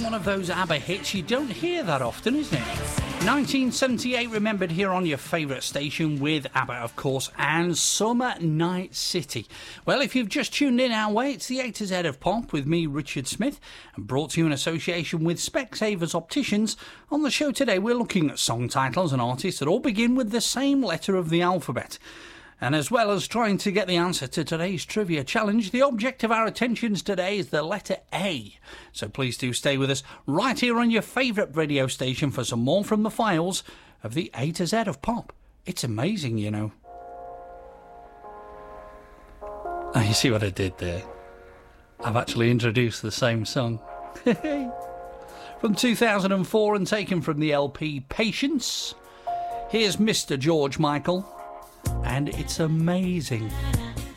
one of those ABBA hits you don't hear that often, isn't it? 1978 remembered here on your favourite station with ABBA, of course, and Summer Night City. Well, if you've just tuned in our way, it's the A to Z of Pop with me, Richard Smith, and brought to you in association with Specsavers Opticians. On the show today, we're looking at song titles and artists that all begin with the same letter of the alphabet. And as well as trying to get the answer to today's trivia challenge, the object of our attentions today is the letter A. So please do stay with us right here on your favourite radio station for some more from the files of the A to Z of Pop. It's amazing, you know. Oh, you see what I did there? I've actually introduced the same song. From 2004 and taken from the LP Patience, here's Mr. George Michael. And it's amazing.